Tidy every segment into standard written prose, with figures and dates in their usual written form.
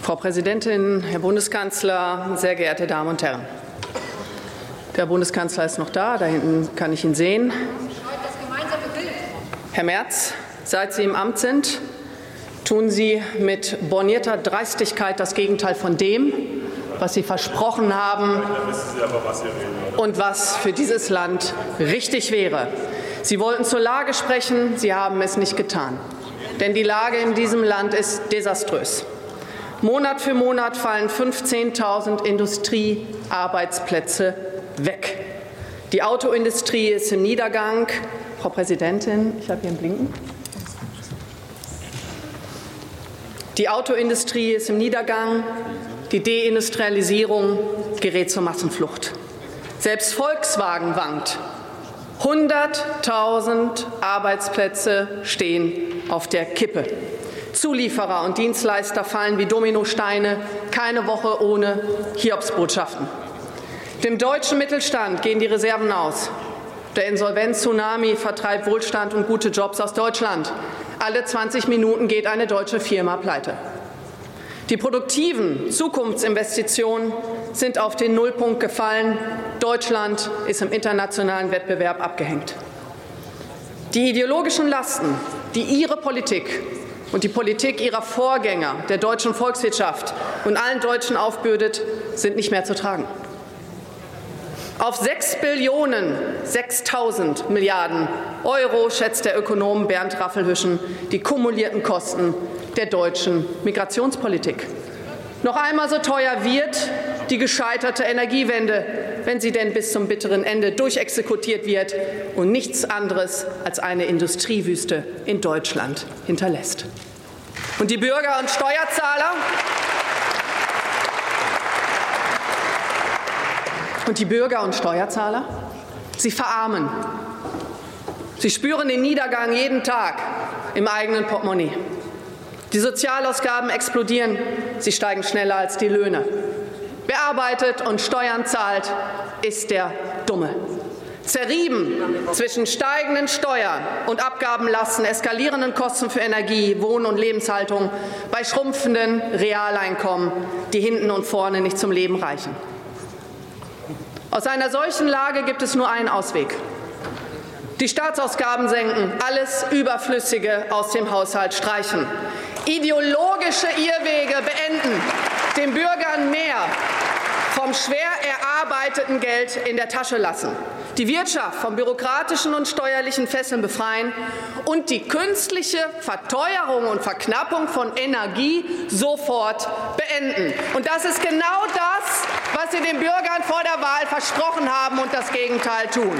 Frau Präsidentin, Herr Bundeskanzler, sehr geehrte Damen und Herren! Der Bundeskanzler ist noch da, da hinten kann ich ihn sehen. Herr Merz, seit Sie im Amt sind, tun Sie mit bornierter Dreistigkeit das Gegenteil von dem, was Sie versprochen haben und was für dieses Land richtig wäre. Sie wollten zur Lage sprechen, Sie haben es nicht getan. Denn die Lage in diesem Land ist desaströs. Monat für Monat fallen 15.000 Industriearbeitsplätze weg. Die Autoindustrie ist im Niedergang. Frau Präsidentin, ich habe hier ein Blinken. Die Autoindustrie ist im Niedergang. Die Deindustrialisierung gerät zur Massenflucht. Selbst Volkswagen wankt. 100.000 Arbeitsplätze stehen auf der Kippe. Zulieferer und Dienstleister fallen wie Dominosteine, keine Woche ohne Hiobsbotschaften. Dem deutschen Mittelstand gehen die Reserven aus. Der Insolvenz-Tsunami vertreibt Wohlstand und gute Jobs aus Deutschland. Alle 20 Minuten geht eine deutsche Firma pleite. Die produktiven Zukunftsinvestitionen sind auf den Nullpunkt gefallen. Deutschland ist im internationalen Wettbewerb abgehängt. Die ideologischen Lasten, die Ihre Politik und die Politik ihrer Vorgänger, der deutschen Volkswirtschaft und allen Deutschen aufbürdet, sind nicht mehr zu tragen. Auf 6.000 Milliarden Euro schätzt der Ökonom Bernd Raffelhüschen die kumulierten Kosten der deutschen Migrationspolitik. Noch einmal so teuer wird die gescheiterte Energiewende, wenn sie denn bis zum bitteren Ende durchexekutiert wird und nichts anderes als eine Industriewüste in Deutschland hinterlässt. Und die Bürger und Steuerzahler, sie verarmen. Sie spüren den Niedergang jeden Tag im eigenen Portemonnaie. Die Sozialausgaben explodieren, sie steigen schneller als die Löhne. Wer arbeitet und Steuern zahlt, ist der Dumme. Zerrieben zwischen steigenden Steuern und Abgabenlasten, eskalierenden Kosten für Energie, Wohn- und Lebenshaltung, bei schrumpfenden Realeinkommen, die hinten und vorne nicht zum Leben reichen. Aus einer solchen Lage gibt es nur einen Ausweg. Die Staatsausgaben senken, alles Überflüssige aus dem Haushalt streichen. Ideologische Irrwege beenden, den Bürgern mehr vom schwer erarbeiteten Geld in der Tasche lassen, die Wirtschaft von bürokratischen und steuerlichen Fesseln befreien und die künstliche Verteuerung und Verknappung von Energie sofort beenden. Und das ist genau das, was Sie den Bürgern vor der Wahl versprochen haben und das Gegenteil tun.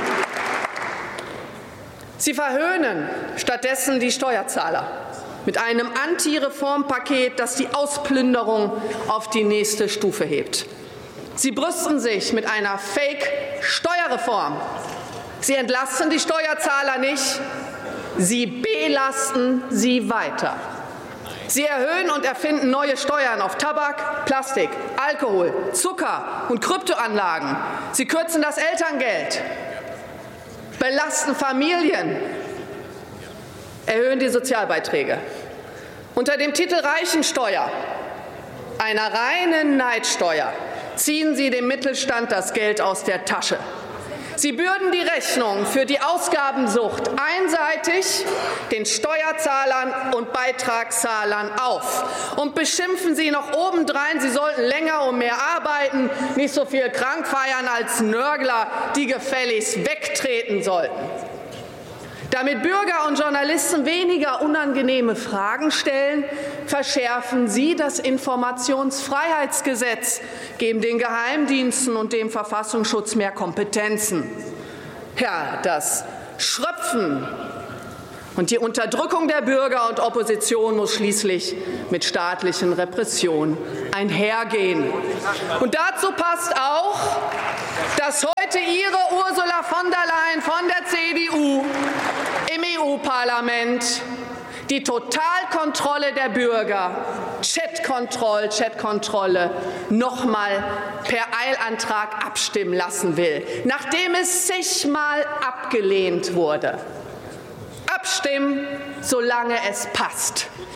Sie verhöhnen stattdessen die Steuerzahler mit einem Anti-Reform-Paket, das die Ausplünderung auf die nächste Stufe hebt. Sie brüsten sich mit einer Fake-Steuerreform. Sie entlasten die Steuerzahler nicht, sie belasten sie weiter. Sie erhöhen und erfinden neue Steuern auf Tabak, Plastik, Alkohol, Zucker und Kryptoanlagen. Sie kürzen das Elterngeld, belasten Familien, erhöhen die Sozialbeiträge. Unter dem Titel Reichensteuer, einer reinen Neidsteuer, ziehen Sie dem Mittelstand das Geld aus der Tasche. Sie bürden die Rechnung für die Ausgabensucht einseitig den Steuerzahlern und Beitragszahlern auf und beschimpfen sie noch obendrein, sie sollten länger und mehr arbeiten, nicht so viel krank feiern als Nörgler, die gefälligst wegtreten sollten. Damit Bürger und Journalisten weniger unangenehme Fragen stellen, verschärfen Sie das Informationsfreiheitsgesetz, geben den Geheimdiensten und dem Verfassungsschutz mehr Kompetenzen. Ja, das Schröpfen und die Unterdrückung der Bürger und Opposition muss schließlich mit staatlichen Repressionen einhergehen. Und dazu passt auch, dass heute Ihre Ursula von der Leyen von der CDU im EU-Parlament die Totalkontrolle der Bürger, Chatkontrolle, noch mal per Eilantrag abstimmen lassen will, nachdem es zigmal abgelehnt wurde. Abstimmen, solange es passt.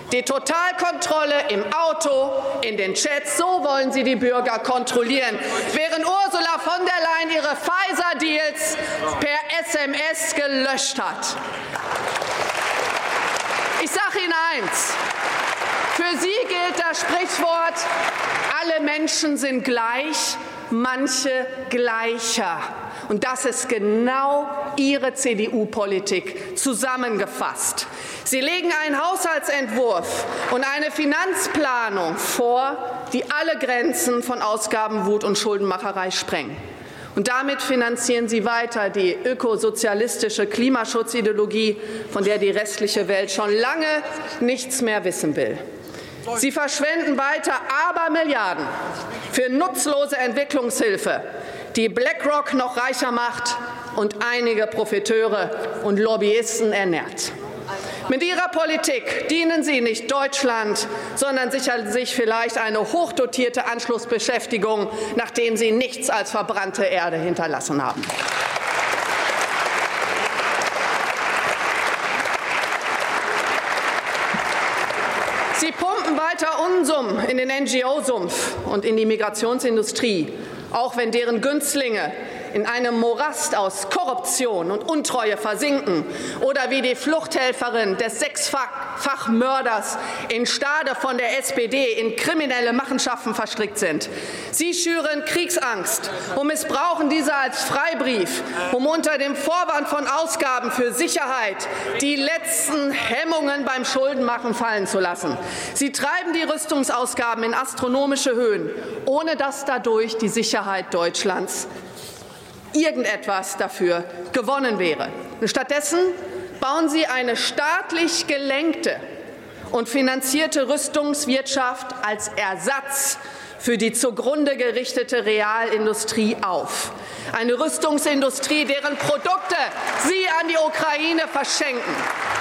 Die Totalkontrolle im Auto, in den Chats, so wollen Sie die Bürger kontrollieren, während Ursula von der Leyen ihre Pfizer-Deals per SMS gelöscht hat. Ich sage Ihnen eins. Für Sie gilt das Sprichwort, alle Menschen sind gleich, manche gleicher. Und das ist genau Ihre CDU-Politik zusammengefasst. Sie legen einen Haushaltsentwurf und eine Finanzplanung vor, die alle Grenzen von Ausgabenwut und Schuldenmacherei sprengen. Und damit finanzieren Sie weiter die ökosozialistische Klimaschutzideologie, von der die restliche Welt schon lange nichts mehr wissen will. Sie verschwenden weiter Abermilliarden für nutzlose Entwicklungshilfe, die BlackRock noch reicher macht und einige Profiteure und Lobbyisten ernährt. Mit Ihrer Politik dienen Sie nicht Deutschland, sondern sichern sich vielleicht eine hochdotierte Anschlussbeschäftigung, nachdem Sie nichts als verbrannte Erde hinterlassen haben. Sie pumpen weiter Unsummen in den NGO-Sumpf und in die Migrationsindustrie, auch wenn deren Günstlinge in einem Morast aus Korruption und Untreue versinken oder wie die Fluchthelferin des Sechsfachmörders in Stade von der SPD in kriminelle Machenschaften verstrickt sind. Sie schüren Kriegsangst und missbrauchen diese als Freibrief, um unter dem Vorwand von Ausgaben für Sicherheit die letzten Hemmungen beim Schuldenmachen fallen zu lassen. Sie treiben die Rüstungsausgaben in astronomische Höhen, ohne dass dadurch die Sicherheit Deutschlands irgendetwas dafür gewonnen wäre. Stattdessen bauen Sie eine staatlich gelenkte und finanzierte Rüstungswirtschaft als Ersatz für die zugrunde gerichtete Realindustrie auf. Eine Rüstungsindustrie, deren Produkte Sie an die Ukraine verschenken.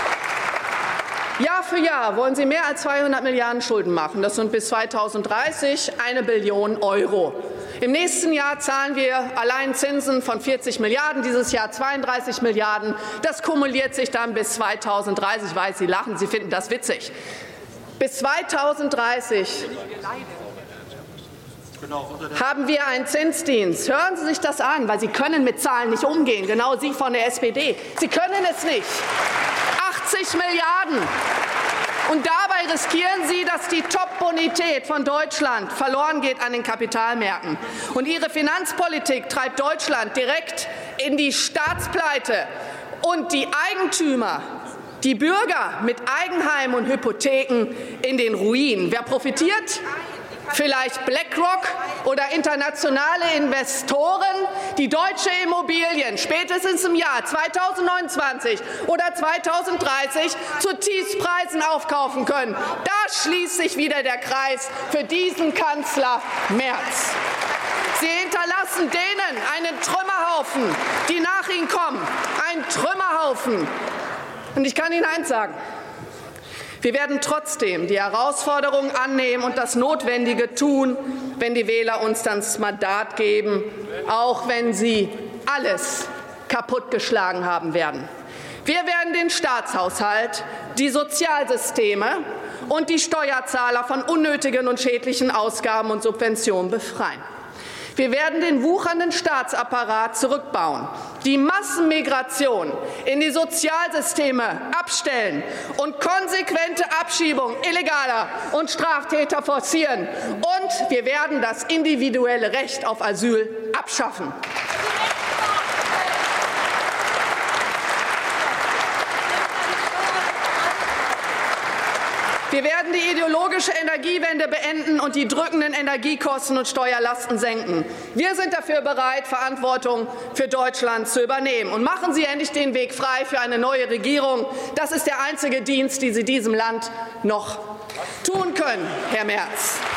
Jahr für Jahr wollen Sie mehr als 200 Milliarden Schulden machen. Das sind bis 2030 1 Billion Euro. Im nächsten Jahr zahlen wir allein Zinsen von 40 Milliarden, dieses Jahr 32 Milliarden. Das kumuliert sich dann bis 2030. Ich weiß, Sie lachen, Sie finden das witzig. Bis 2030 haben wir einen Zinsdienst. Hören Sie sich das an, weil Sie können mit Zahlen nicht umgehen, genau Sie von der SPD. Sie können es nicht. 80 Milliarden. Und dabei riskieren Sie, dass die Top-Bonität von Deutschland verloren geht an den Kapitalmärkten. Und Ihre Finanzpolitik treibt Deutschland direkt in die Staatspleite und die Eigentümer, die Bürger mit Eigenheim und Hypotheken in den Ruin. Wer profitiert? Vielleicht BlackRock oder internationale Investoren, die deutsche Immobilien spätestens im Jahr 2029 oder 2030 zu Tiefstpreisen aufkaufen können. Da schließt sich wieder der Kreis für diesen Kanzler Merz. Sie hinterlassen denen einen Trümmerhaufen, die nach ihnen kommen. Ein Trümmerhaufen. Und ich kann Ihnen eins sagen. Wir werden trotzdem die Herausforderung annehmen und das Notwendige tun, wenn die Wähler uns das Mandat geben, auch wenn sie alles kaputtgeschlagen haben werden. Wir werden den Staatshaushalt, die Sozialsysteme und die Steuerzahler von unnötigen und schädlichen Ausgaben und Subventionen befreien. Wir werden den wuchernden Staatsapparat zurückbauen, die Massenmigration in die Sozialsysteme abstellen und konsequente Abschiebung Illegaler und Straftäter forcieren. Und wir werden das individuelle Recht auf Asyl abschaffen. Wir werden die ideologische Energiewende beenden und die drückenden Energiekosten und Steuerlasten senken. Wir sind dafür bereit, Verantwortung für Deutschland zu übernehmen. Und machen Sie endlich den Weg frei für eine neue Regierung. Das ist der einzige Dienst, den Sie diesem Land noch tun können, Herr Merz.